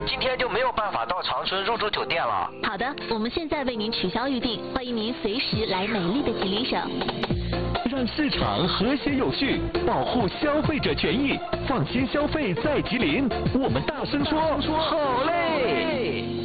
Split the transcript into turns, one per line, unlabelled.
今天就没有办法到长春入住酒店了。
好的，我们现在为您取消预订，欢迎您随时来美丽的吉林省。
让市场和谐有序，保护消费者权益，放心消费在吉林。我们大声说，好嘞！